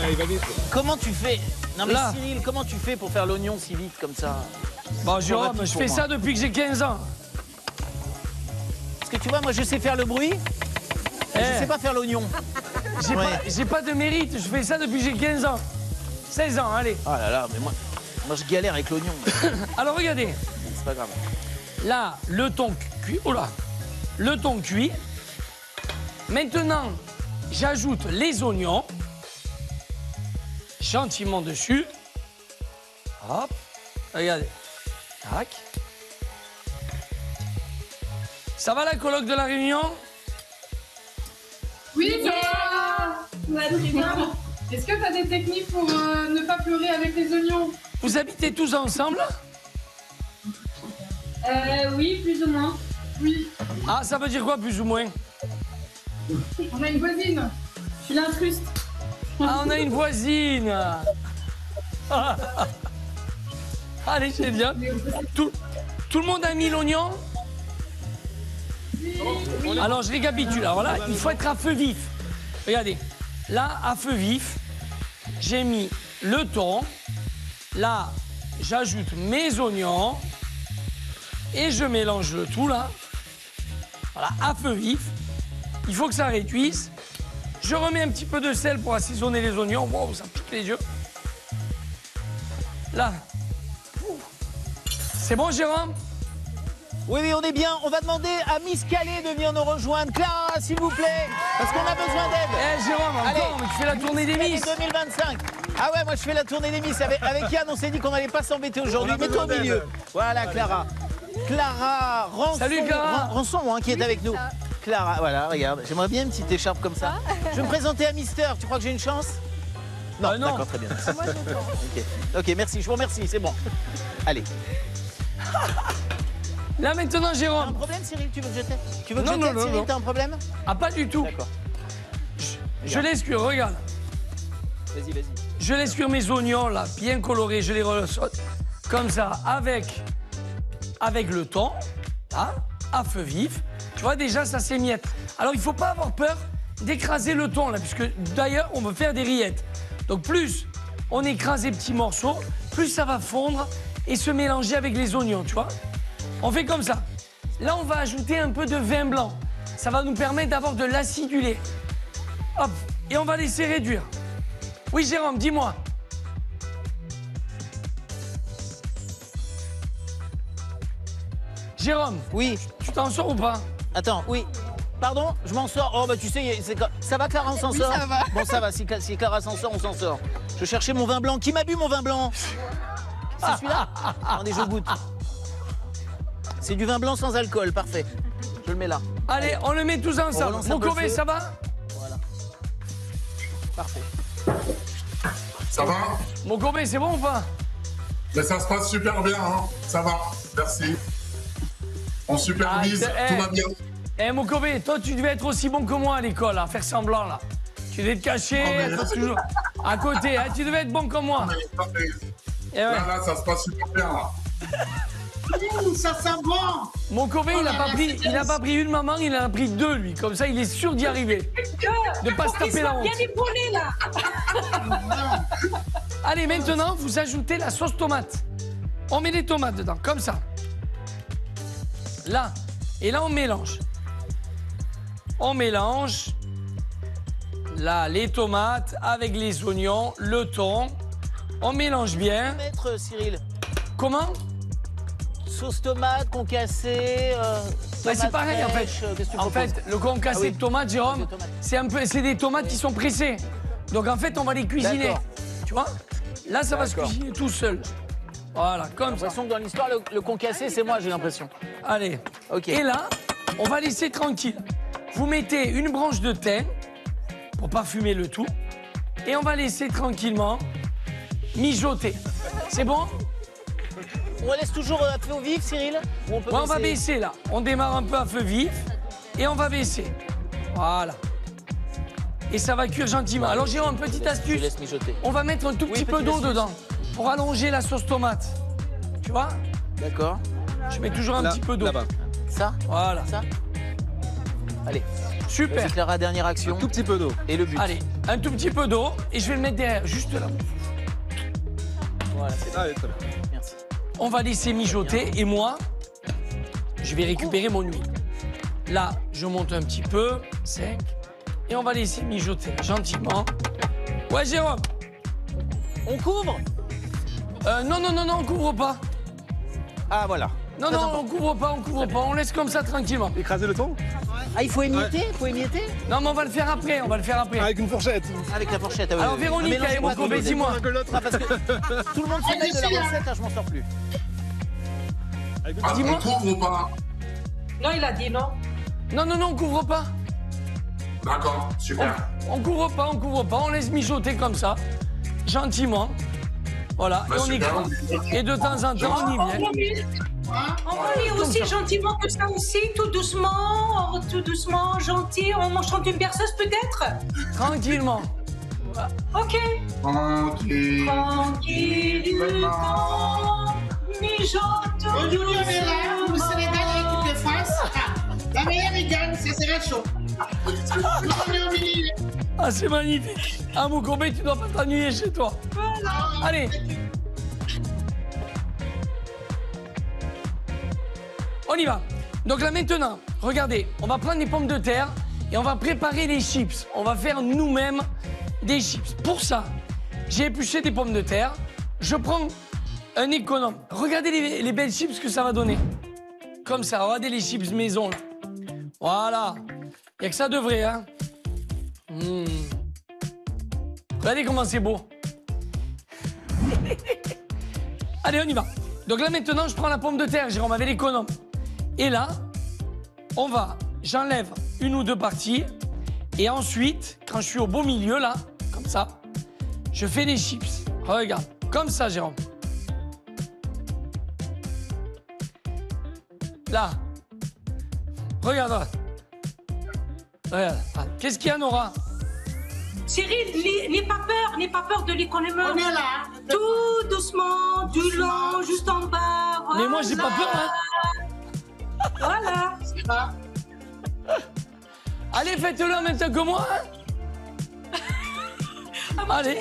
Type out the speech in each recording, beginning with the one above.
il va vite. Comment tu fais? Non mais Là. Cyril, comment tu fais pour faire l'oignon si vite comme ça? Bon, Jérôme, rapide je pour fais moi. ça depuis que j'ai 15 ans. Parce que tu vois, moi je sais faire le bruit, mais je Eh. sais pas faire l'oignon. J'ai pas de mérite, je fais ça depuis que j'ai 15 ans. 16 ans, allez. Oh là là, mais moi je galère avec l'oignon. Alors regardez, C'est pas grave. là, le thon cuit. Oh là, le thon cuit. Maintenant, j'ajoute les oignons. Gentiment dessus. Hop, regardez. Tac. Ça va la coloc de la Réunion? Oui, ça va très bien. Est-ce que tu as des techniques pour ne pas pleurer avec les oignons? Vous habitez tous ensemble? Oui, plus ou moins. Oui. Ah, ça veut dire quoi, plus ou moins? On a une voisine. Tu l'incrustes. Ah, on a une voisine. Allez, c'est bien. Tout le monde a mis l'oignon? Alors, je récapitule. Alors là, il faut être à feu vif. Regardez. Là, à feu vif, j'ai mis le thon. Là, j'ajoute mes oignons. Et je mélange le tout, là. Voilà, à feu vif. Il faut que ça réduise. Je remets un petit peu de sel pour assaisonner les oignons. Wow, ça pique les yeux. Là. C'est bon, Jérôme? Oui, oui, on est bien. On va demander à Miss Calais de venir nous rejoindre. Clara, s'il vous plaît, parce qu'on a besoin d'aide. Eh, Jérôme, Allez. encore, mais tu fais la tournée des Calais Miss. 2025. Ah ouais, moi je fais la tournée des Miss. Avec Yann, on s'est dit qu'on n'allait pas s'embêter aujourd'hui. On a Mets-toi au besoin milieu. d'aide. Voilà, Clara. Clara Rançon. Salut, Clara. Rançon, hein, qui est avec nous. Clara, voilà, regarde. J'aimerais bien une petite écharpe comme ça. Je vais me présenter à Mister. Tu crois que j'ai une chance? Non, non. d'accord, très bien. Ok, merci, je vous remercie, c'est bon. Allez. Là, maintenant, T'as un Jérôme. problème, Cyril? Tu veux que je t'aide? Tu veux que Non, je non, t'aide, non, Cyril? non. T'as un problème? Ah, pas du tout. D'accord. Je laisse cuire, regarde. Vas-y, vas-y. Je laisse cuire mes oignons, là, bien colorés. Je les ressaute comme ça, avec le thon, là, à feu vif. Tu vois, déjà, ça s'émiette. Alors, il ne faut pas avoir peur d'écraser le thon, là, puisque d'ailleurs, on veut faire des rillettes. Donc, plus on écrase les petits morceaux, plus ça va fondre et se mélanger avec les oignons, tu vois. On fait comme ça. Là, on va ajouter un peu de vin blanc. Ça va nous permettre d'avoir de l'acidulé. Hop, et on va laisser réduire. Oui, Jérôme, dis-moi. Jérôme, Oui, tu t'en sors ou pas? attends, oui. Pardon, je m'en sors. Oh, bah tu sais, ça va, Clara, on s'en sort? ça va. Bon, ça va, si Clara s'en sort, on s'en sort. Je cherchais mon vin blanc. Qui m'a bu mon vin blanc? C'est celui-là? Attendez, je goûte. C'est du vin blanc sans alcool, parfait. Je le mets là. Allez, on le met tous On ensemble. relance un peu le Mokové, feu. ça va? Voilà. Parfait. Ça va? Mokové, c'est bon ou pas? Mais ça se passe super bien, hein. Ça va, merci. On supervise, Ah, tout va bien. Eh, Mokové, toi, tu devais être aussi bon que moi à l'école, à faire semblant, là. Tu devais te cacher, Oh, mais être là, toujours à côté. Hein, tu devais être bon comme moi. Eh ouais. Là, ça se passe super bien, là. Ça sent bon. Mokové, il n'a pas pris une maman, il en a pris deux, lui. Comme ça, il est sûr d'y arriver. De pas se taper la honte. épaulé, là. Allez, maintenant, vous ajoutez la sauce tomate. On met des tomates dedans, comme ça. Là. Et là, on mélange. On mélange. Là, les tomates avec les oignons, le thon. On mélange bien. Maître Cyril, Comment? sauce tomate, concassé. Bah, c'est pareil, en fait. Qu'est-ce que tu En proposes? fait, le concassé Ah oui. de tomates, Jérôme, De tomates. c'est des tomates qui sont pressées. Donc, en fait, on va les cuisiner. D'accord. Tu vois? Là, ça va se D'accord. cuisiner tout seul. Voilà, J'ai comme ça. l'impression que dans l'histoire, le concassé, c'est moi, j'ai l'impression. Allez. Ok. Et là, on va laisser tranquille. Vous mettez une branche de thym pour pas fumer le tout. Et on va laisser tranquillement mijoter. C'est bon? On laisse toujours à feu vif, Cyril? Ou on peut Ouais, on va baisser baisser là. On démarre un peu à feu vif et on va baisser. Voilà. Et ça va cuire gentiment. Alors Jérôme, petite Je astuce. laisse mijoter. On va mettre un tout petit peu petite d'eau astuce. dedans pour allonger la sauce tomate. Tu vois? D'accord. Je mets toujours un petit peu d'eau. Ça? Voilà. Ça? Allez. Super. Vas-y Clara, dernière action. Un tout petit peu d'eau. Et le but. Allez, un tout petit peu d'eau et je vais le mettre derrière, juste là. Voilà, c'est bon. Allez, très bien. Merci. On va laisser mijoter et moi, je vais récupérer mon huile. Là, je monte un petit peu, 5, et on va laisser mijoter gentiment. Ouais, Jérôme. On couvre? Non, on couvre pas. Ah voilà. Non, Très non, important. on couvre pas, on laisse comme ça tranquillement. Écraser le thon Ah, il faut émietter? Faut émietter? Non, mais on va le faire après, avec une fourchette. Avec la fourchette. Ah, ouais, Alors, ouais. Véronique, Ah, mélangez allez, pas mon trop, copain, dis-moi. Ah, parce que tout le monde se met de la recette, là, je m'en sors plus. Ah, Dis-moi. on couvre ou pas? Non, il a dit non. Non, on couvre pas. D'accord, super. On couvre pas, on laisse mijoter comme ça, gentiment. Voilà, Bah, et on super. écrit. Et de temps en temps, on y vient. On va aller aussi gentiment que ça aussi, tout doucement, gentil. On chante une berceuse peut-être? Tranquillement. Ok. Tranquille. Tranquillement, mijote. Aujourd'hui, on est là pour le Sénégal et l'équipe de France. La meilleure, il gagne, ça serait chaud. On est au milieu. Ah, c'est magnifique. Ah, mon copain, tu dois pas t'ennuyer chez toi. Allez. On y va. Donc là, maintenant, regardez, on va prendre les pommes de terre et on va préparer les chips. On va faire nous-mêmes des chips. Pour ça, j'ai épluché des pommes de terre. Je prends un économe. Regardez les belles chips que ça va donner. Comme ça, regardez les chips maison, là. Voilà. Il n'y a que ça de vrai, hein. Regardez comment c'est beau. Allez, on y va. Donc là, maintenant, je prends la pomme de terre, Jérôme, avec l'économe. Et là, j'enlève une ou deux parties. Et ensuite, quand je suis au beau milieu, là, comme ça, je fais les chips. Regarde, comme ça, Jérôme. Là. Regarde. Regarde. Qu'est-ce qu'il y a, Nora? Cyril, n'aie pas peur de l'économie. On est là. Tout doucement, du long, juste en bas. Voilà. Mais moi, j'ai pas peur, hein. Voilà. Allez, faites-le en même temps que moi, hein. Allez.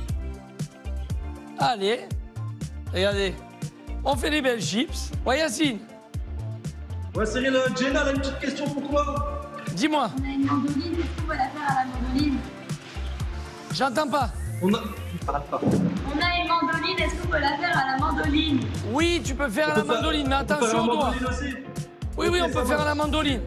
Allez. Regardez. On fait des belles chips. Ouais, Yacine. Ouais, Cyril, Jenna, elle a une petite question pour toi. Dis-moi. On a une mandoline, est-ce qu'on peut la faire à la mandoline? J'entends pas. On a... On a une mandoline, est-ce qu'on peut la faire à la mandoline? Oui, tu peux faire à la mandoline, mais attention au doigt. Oui, on peut faire à la mandoline.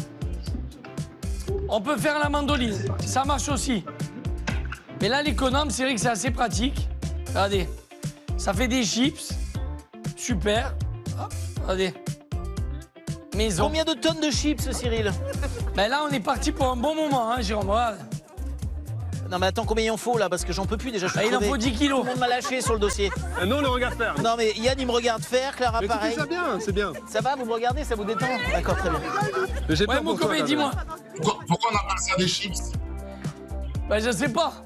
On peut faire à la mandoline. Ça marche aussi. Mais là, l'économe, c'est vrai que c'est assez pratique. Regardez. Ça fait des chips. Super. Hop, regardez. Maison. Combien de tonnes de chips, Cyril? Ben là, on est parti pour un bon moment, hein, Jérôme. Regarde. Non mais attends, combien il en faut là? Parce que j'en peux plus déjà, je suis Ben, il en crevé. faut 10 kilos. Tout le monde m'a lâché sur le dossier. Non, on le regarde faire. Non mais Yann il me regarde faire, Clara Mais tu fais pareil. ça bien, c'est bien. Ça va, vous me regardez, ça vous détend? D'accord, très bien. Mais j'ai Ouais, peur mon pour toi, copain, quand dis-moi. même. Pourquoi on appelle ça des chips? Ben, je sais pas.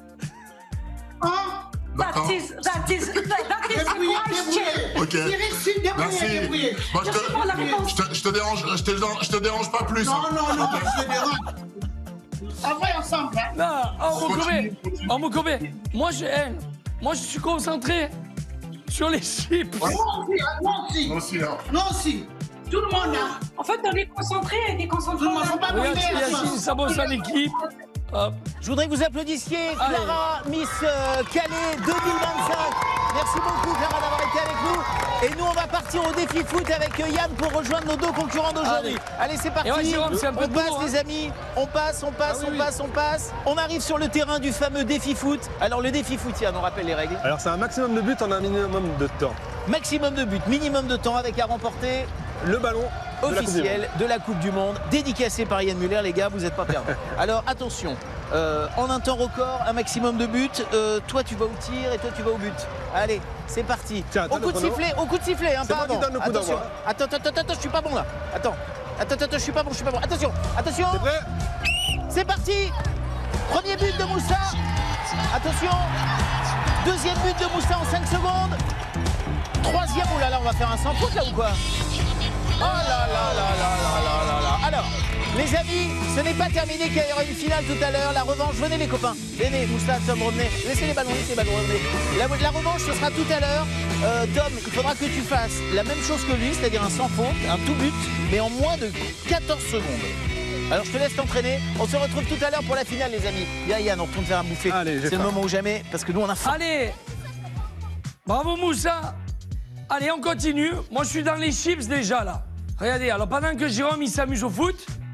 D'accord. That is a Débrouillé, question. Ok. Cyril, s'il Merci. débrouillé. Bon, Merci pour la réponse. je te dérange pas plus. Non, hein. non, non, je te dérange. On va ensemble, hein. Non, oh, mon copain. Continue, continue. Oh, mon copain. Moi, je suis concentré sur les chips. Ouais. Moi aussi, Moi aussi, hein. Moi aussi. Tout le monde, hein. En fait, on est concentré et déconcentré. Tout le monde, faut pas Regarde, brûler la Yacine, sauce. ça bosse à l'équipe. Hop. Je voudrais que vous applaudissiez Allez. Clara, Miss Calais 2025. Merci beaucoup Clara d'avoir été avec nous. Et nous on va partir au défi foot avec Yann pour rejoindre nos deux concurrents d'aujourd'hui. Allez, c'est parti. Et ouais, Jérôme, c'est un peu On de passe boulot, hein. les amis. On passe. oui. On arrive sur le terrain du fameux défi foot. Alors le défi foot, Yann, on rappelle les règles. Alors, c'est un maximum de buts en un minimum de temps. Maximum de buts, minimum de temps avec à remporter Le ballon de la Coupe du officiel de la Coupe du Monde, dédicacé par Yann Muller, les gars, vous n'êtes pas perdants. Alors attention, en un temps record, un maximum de buts, toi tu vas au tir et toi tu vas au but. Allez, c'est parti. Tiens, Au coup de sifflet, hein, C'est pas moi qui avant. donne le coup Attention. d'envoi. Attends, je suis pas bon là. Attends, je suis pas bon. Attention. T'es prêt? C'est parti. Premier but de Moussa. Attention. Deuxième but de Moussa en 5 secondes. Troisième, oh là là, on va faire un sans faute là ou quoi? Oh là là là là là là là là. Alors, les amis, ce n'est pas terminé, qu'il y aura une finale tout à l'heure. La revanche, venez les copains. Venez, Moustapha, Tom, revenez. Laissez les ballons, revenez. La revanche, ce sera tout à l'heure. Tom, il faudra que tu fasses la même chose que lui, c'est-à-dire un sans faute, un tout but, mais en moins de 14 secondes. Alors je te laisse t'entraîner. On se retrouve tout à l'heure pour la finale, les amis. Yann, on retourne faire un bouffé. C'est le moment ou jamais, parce que nous, on a faim. Allez. Bravo, Moussa. Allez, on continue. Moi, je suis dans les chips déjà, là. Regardez, alors pendant que Jérôme, il s'amuse au foot,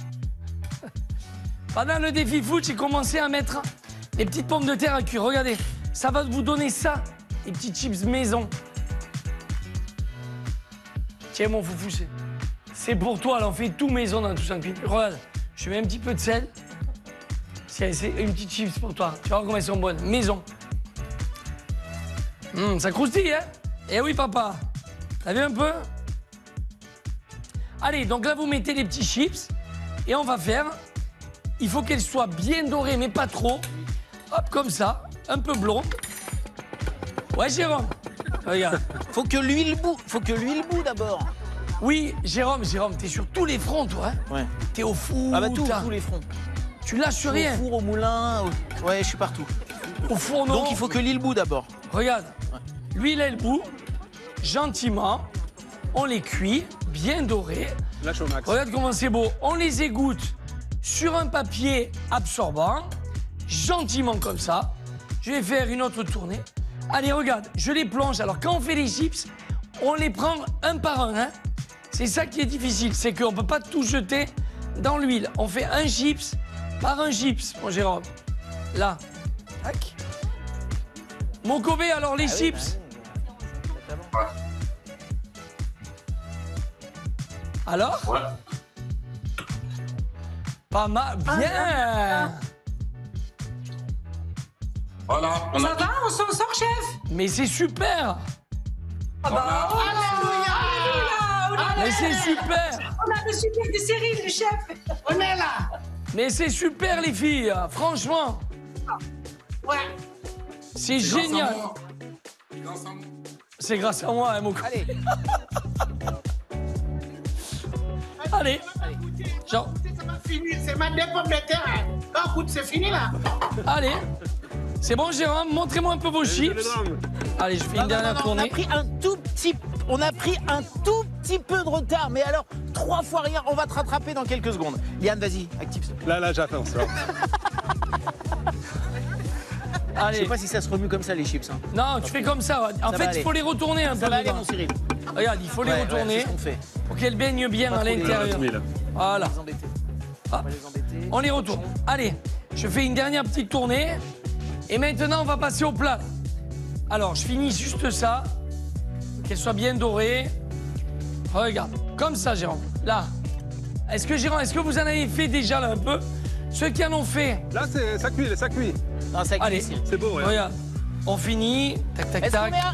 pendant le défi foot, j'ai commencé à mettre les petites pommes de terre à cuire. Regardez, ça va vous donner ça, les petites chips maison. Tiens, mon foufou, c'est pour toi, là, on fait tout maison dans tout ça. Regarde, je mets un petit peu de sel. C'est une petite chips pour toi. Tu vas voir comment elles sont bonnes. Maison. Ça croustille, hein? Eh oui, papa. T'as vu un peu? Allez, donc là, vous mettez les petits chips. Et on va faire... Il faut qu'elles soient bien dorées, mais pas trop. Hop, comme ça. Un peu blonde. Ouais, Jérôme. Regarde. Faut que l'huile bout d'abord. Oui, Jérôme, t'es sur tous les fronts, toi, hein? Ouais. T'es au four. Ah bah tous les fronts. Tu lâches rien. Au four, au moulin. Ouais, je suis partout. Au fourneau. Donc il faut que l'huile bout d'abord. Regarde. Ouais. L'huile, elle bout. Gentiment. On les cuit, bien dorés. Lâche au max. Regarde comment c'est beau. On les égoutte sur un papier absorbant. Gentiment comme ça. Je vais faire une autre tournée. Allez, regarde, je les plonge. Alors, quand on fait les chips, on les prend un par un, hein. C'est ça qui est difficile, c'est qu'on ne peut pas tout jeter dans l'huile. On fait un chips par un chips, mon Jérôme. Là. Tac. Mon Kobe, alors les chips. Ouais. Alors? Ouais. Pas mal. Bien. Voilà, on Ça a... va, on s'en sort, chef? Mais c'est super. Ah bah, Mais c'est super. on a le super de Cyril, le chef. On est là. Mais c'est super, les filles. Franchement. Ouais. C'est génial. C'est grâce à moi, hein, mon Allez. Allez. Genre. C'est pas fini, c'est ma deux pommes de terre. Ah, écoute, c'est fini là. Allez. C'est bon, Jérôme, montrez-moi un peu vos chips. Allez, je fais une dernière tournée. On a pris un tout petit peu de retard, mais alors 3 fois rien, on va te rattraper dans quelques secondes. Yann, vas-y, active. Là, j'attends ça. Je Allez. sais pas si ça se remue comme ça les chips. Hein. Non, tu fais comme ça. En fait, il faut les retourner un peu. Ça va aller, dedans. mon Cyril. Regarde, il faut les retourner c'est ce qu'on fait. pour qu'elles baignent bien Pas à trop les l'intérieur. Voilà. On va les embêter. Ah. On va les embêter. On les retourne. Allez, je fais une dernière petite tournée. Et maintenant, on va passer au plat. Alors, je finis juste ça. Qu'elle soit bien dorée. Regarde, comme ça, Jérôme. Là. Est-ce que, Jérôme, est-ce que vous en avez fait déjà, là, un peu? Ceux qui en ont fait. Là, ça cuit, ça cuit. Non, ça Allez, glisse. C'est beau, ouais. regarde. On finit. Tac, tac, Est-ce qu'on tac. met